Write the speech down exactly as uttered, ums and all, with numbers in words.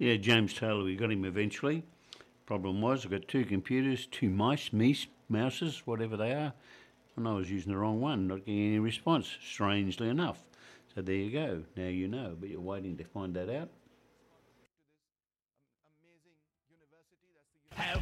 Yeah, James Taylor, we got him eventually. Problem was, I got two computers, two mice, mice, mouses, whatever they are, and I was using the wrong one, not getting any response, strangely enough. So there you go. Now you know, but you're waiting to find that out. Have